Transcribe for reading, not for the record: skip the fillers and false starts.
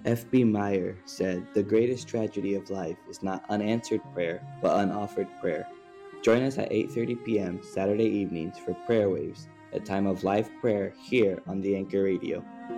F.B. Meyer said, "The greatest tragedy of life is not unanswered prayer, but unoffered prayer." Join us at 8:30 p.m. Saturday evenings for Prayer Waves, a time of live prayer here on the Anchor Radio.